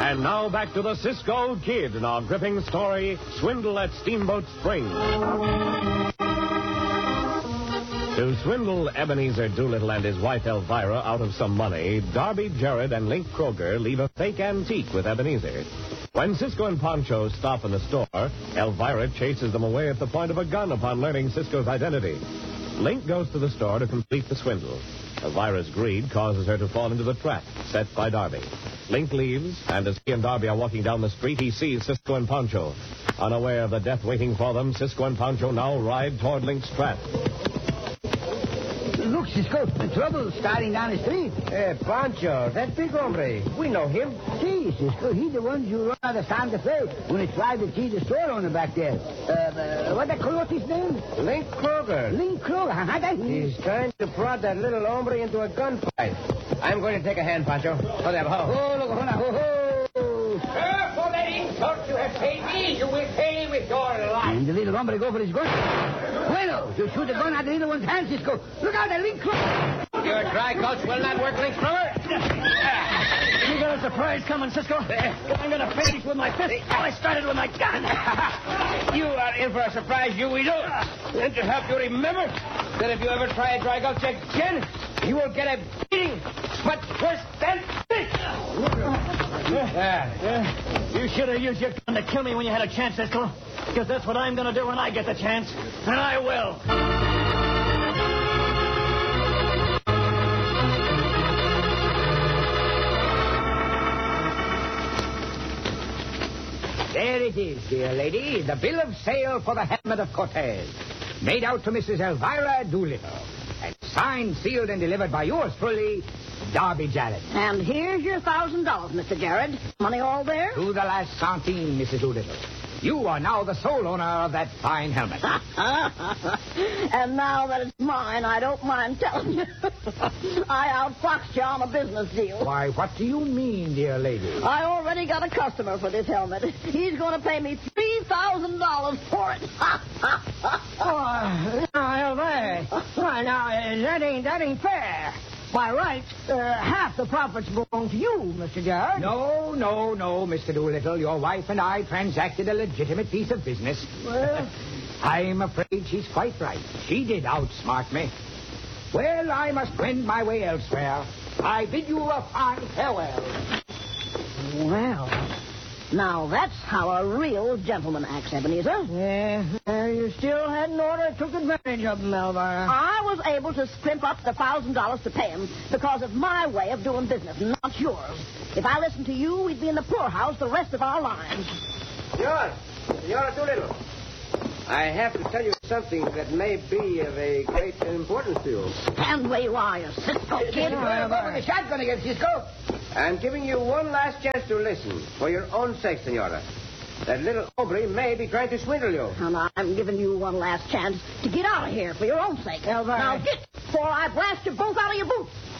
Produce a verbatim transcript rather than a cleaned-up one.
And now back to the Cisco Kid in our gripping story, Swindle at Steamboat Springs. To swindle Ebenezer Doolittle and his wife Elvira out of some money, Darby Jarrett and Link Kroger leave a fake antique with Ebenezer. When Cisco and Pancho stop in the store, Elvira chases them away at the point of a gun upon learning Cisco's identity. Link goes to the store to complete the swindle. Elvira's greed causes her to fall into the trap set by Darby. Link leaves, and as he and Darby are walking down the street, he sees Cisco and Pancho. Unaware of the death waiting for them, Cisco and Pancho now ride toward Link's trap. Look, Cisco, the trouble's starting down the street. Hey, Pancho, that big hombre. We know him. See, Cisco, he's the one you run out of Santa Fe when he tried to cheat the store owner back there. Uh, uh, what the coyote's name? Link Kroger. Link Kroger, huh? That He's trying to prod that little hombre into a gunfight. I'm going to take a hand, Pancho. Ho there, ho. Oh, look, hold on, ho, ho. Careful, that insult you have paid me. You will pay with your life. And the little hombre go for his gun. Bueno, you shoot the gun out of the little one's hand, Cisco. Look out, that Link Kroger. Your dry gulch will not work, Link Kroger. You got a surprise coming, Cisco. I'm going to finish with my fist. I started with my gun. You are in for a surprise, you we do. And to help you remember that if you ever try a dry gulch again, you will get a beating much worse than this. Yeah. You should have used your gun to kill me when you had a chance, Cisco. Because that's what I'm going to do when I get the chance. And I will. There it is, dear lady, the bill of sale for the helmet of Cortez. Made out to Missus Elvira Doolittle. And signed, sealed, and delivered by yours truly, Darby Jarrett. And here's your thousand dollars, Mister Jarrett. Money all there? To the last centime, Missus Doolittle. You are now the sole owner of that fine helmet. And now that it's mine, I don't mind telling you. I outfoxed you on a business deal. Why, what do you mean, dear lady? I already got a customer for this helmet. He's going to pay me three thousand dollars for it. Oh, now, there. Why, now, uh, that ain't, that ain't fair. By rights, uh, half the profits belong to you, Mister Jarrett. No, no, no, Mister Doolittle. Your wife and I transacted a legitimate piece of business. Well, I'm afraid she's quite right. She did outsmart me. Well, I must wend my way elsewhere. I bid you a fine farewell. well, now that's how a real gentleman acts, Ebenezer. Yeah, uh, you still hadn't order took advantage of him, Elvira. I was able to scrimp up the thousand dollars to pay him because of my way of doing business, not yours. If I listened to you, we'd be in the poorhouse the rest of our lives. Senor, Senora Doolittle, I have to tell you something that may be of a great importance to you. And where you are, you Cisco kid. Go with the shotgun again, Cisco. I'm giving you one last chance to listen, for your own sake, Senora. That little hombre may be trying to swindle you. And I'm giving you one last chance to get out of here for your own sake. Elvira. Now get, before I blast you both out of your boots.